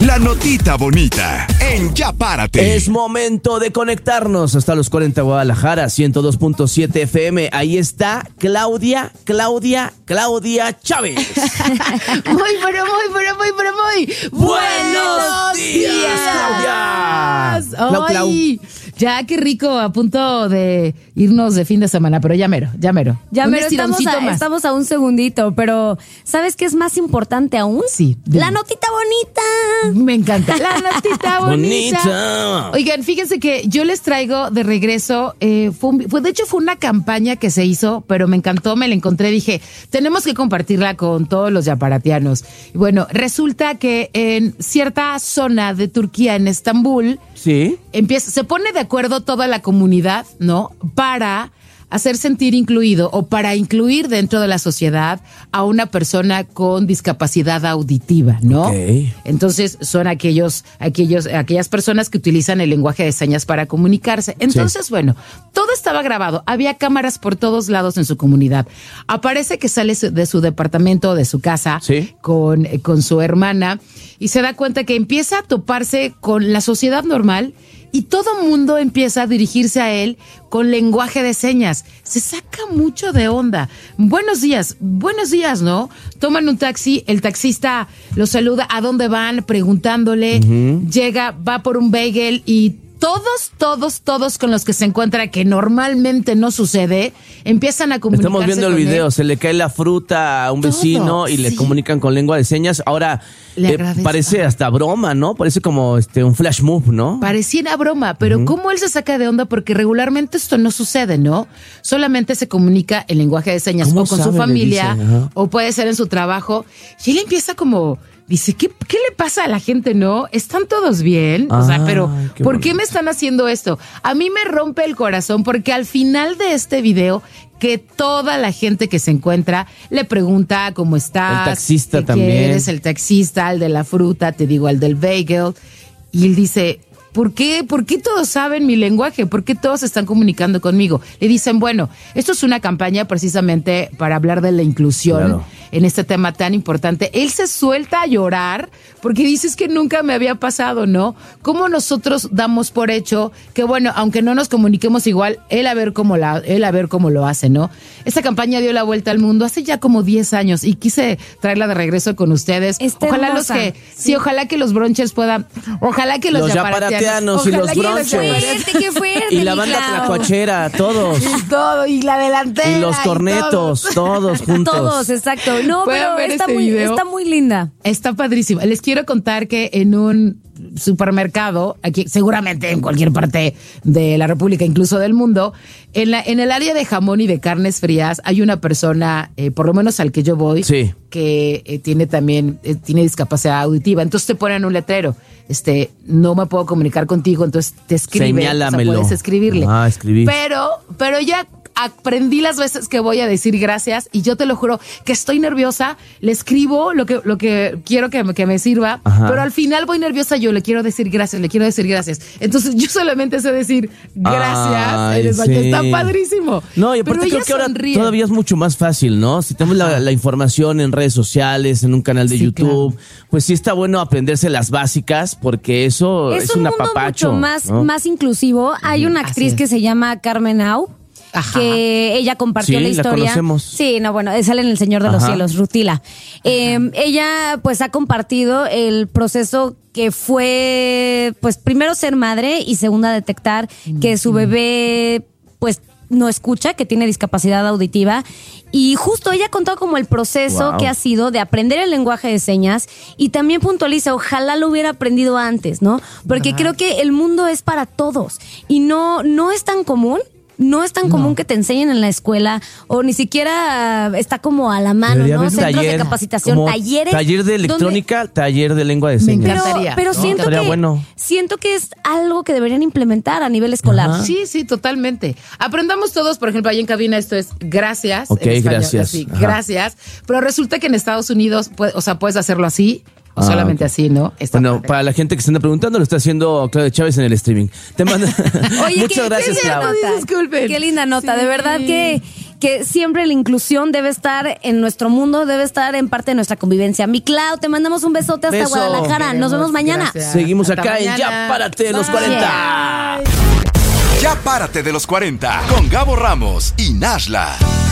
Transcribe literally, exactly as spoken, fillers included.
La notita bonita en Ya Párate. Es momento de conectarnos hasta los cuarenta Guadalajara, ciento dos punto siete F M. Ahí está Claudia, Claudia, Claudia Chávez. Muy, pero muy, pero muy, pero muy. ¡Buenos días, Claudia! Clau, Clau. Ay, ya qué rico, a punto de irnos de fin de semana, pero ya mero, ya mero. Ya Un mero, estamos estironcito a, más. estamos a un segundito, pero ¿sabes qué es más importante aún? Sí, dime. La notita bonita. Me encanta. La notita bonita. Bonita. Oigan, fíjense que yo les traigo de regreso, eh, fue, un- fue- de hecho fue una campaña que se hizo, pero me encantó, me la encontré, dije, tenemos que compartirla con todos los yaparatianos. Y bueno, resulta que en cierta zona de Turquía, en Estambul, Sí. empieza, se pone de acuerdo toda la comunidad, ¿no? Para hacer sentir incluido o para incluir dentro de la sociedad a una persona con discapacidad auditiva, ¿no? Ok. Entonces son aquellos, aquellos, aquellas personas que utilizan el lenguaje de señas para comunicarse. Entonces, bueno, todo estaba grabado, había cámaras por todos lados en su comunidad. Aparece que sale su- de su departamento, de su casa, Sí. con, eh, con su hermana y se da cuenta que empieza a toparse con la sociedad normal y todo mundo empieza a dirigirse a él con lenguaje de señas. Se saca mucho de onda. Buenos días, buenos días, ¿no? Toman un taxi, el taxista los saluda, ¿a dónde van? Preguntándole, llega, va por un bagel y todos, todos, todos con los que se encuentra, que normalmente no sucede, empiezan a comunicarse Estamos viendo el con él. video, se le cae la fruta a un Todo, vecino y le sí. comunican con lengua de señas. Ahora, Le eh, agradezco. parece hasta broma, ¿no? Parece como este un flash move, ¿no? Pareciera broma, pero ¿cómo él se saca de onda? Porque regularmente esto no sucede, ¿no? Solamente se comunica en lenguaje de señas ¿Cómo o con sabe? su Le familia, dicen, ajá. o puede ser en su trabajo. Y él empieza como, dice, ¿qué, qué le pasa a la gente, no? ¿Están todos bien? O sea, Ay, pero qué ¿por qué bonito. me están haciendo esto? A mí me rompe el corazón porque al final de este video, que toda la gente que se encuentra le pregunta cómo estás. El taxista ¿qué también. quieres? El taxista, el de la fruta, te digo, el del bagel. Y él dice, ¿por qué? ¿Por qué todos saben mi lenguaje? ¿Por qué todos están comunicando conmigo? Le dicen, bueno, esto es una campaña precisamente para hablar de la inclusión Claro. en este tema tan importante. Él se suelta a llorar porque dice, es que nunca me había pasado, ¿no? ¿Cómo nosotros damos por hecho que, bueno, aunque no nos comuniquemos igual, él a ver cómo, la, él a ver cómo lo hace, ¿no? Esta campaña dio la vuelta al mundo hace ya como diez años y quise traerla de regreso con ustedes. Está ojalá hermosa. los que, sí. ojalá que los bronches puedan, ojalá que los, Los yaparatianos, yaparatianos y ojalá los que bronches. yaparatianos- Fuerte, qué fuerte, Y la mi banda Clau. tlacuachera, todos. Y todo, y la delantera. Y los y cornetos, todo. todos juntos. Todos, exacto. No, Pueden pero ver está este muy, video. está muy linda. Está padrísimo. Les quiero contar que en un supermercado, aquí seguramente en cualquier parte de la República, incluso del mundo, en, la, en el área de jamón y de carnes frías hay una persona, eh, por lo menos al que yo voy, Sí. que eh, tiene también eh, tiene discapacidad auditiva. Entonces te ponen un letrero, este, no me puedo comunicar contigo, entonces te escribe, Señálamelo. o sea, puedes escribirle. Ah, escribir. Pero, pero ya aprendí las veces que voy a decir gracias y yo te lo juro que estoy nerviosa, le escribo lo que, lo que quiero que me, que me sirva, Ajá. pero al final voy nerviosa yo, le quiero decir gracias, le quiero decir gracias. Entonces yo solamente sé decir gracias Ay, en español. sí. Está padrísimo. No, y Pero aparte creo ella que ahora sonríe. todavía es mucho más fácil, ¿no? Si tenemos la, la información en redes sociales, en un canal de Sí, YouTube, claro. pues sí está bueno aprenderse las básicas porque eso es, Es un un mundo apapacho. mucho más, ¿no? más inclusivo. Hay una Así actriz es. que se llama Carmen Au. Ajá. Que ella compartió Sí, la la historia. conocemos. Sí, no, bueno, sale en El Señor de los Ajá. Cielos, Rutila. Eh, ella, pues, ha compartido el proceso que fue, pues, primero ser madre y segunda detectar que su bebé, pues, no escucha, que tiene discapacidad auditiva. Y justo ella contó como el proceso Wow. que ha sido de aprender el lenguaje de señas y también puntualiza, ojalá lo hubiera aprendido antes, ¿no? Porque Ajá. creo que el mundo es para todos y no, no es tan común. No es tan común que te enseñen en la escuela o ni siquiera está como a la mano, Debería ¿no? haber Centros taller, de capacitación, como talleres. taller de donde- electrónica, taller de lengua de Me señas. Pero, encantaría, pero ¿no? siento Estaría que bueno. siento que es algo que deberían implementar a nivel escolar. Ajá. Sí, sí, totalmente. Aprendamos todos, por ejemplo, ahí en cabina esto es gracias. Ok, en español, gracias. así, Ajá. gracias. Pero resulta que en Estados Unidos, pues, o sea, puedes hacerlo así o Ah, solamente ok. así, ¿no? Está Bueno, padre. para la gente que se anda preguntando, lo está haciendo Claudia Chávez en el streaming. Te manda. Oye, Muchas qué- gracias, qué linda Clau. nota. Disculpen. Qué linda nota, Sí. de verdad que que siempre la inclusión debe estar en nuestro mundo, debe estar en parte de nuestra convivencia. Mi Clau, te mandamos un besote hasta Beso. Guadalajara. Nos vemos mañana. Gracias. Seguimos Hasta acá mañana. en Ya Párate de los Bye. cuarenta. Ya párate de los cuarenta con Gabo Ramos y Nashla.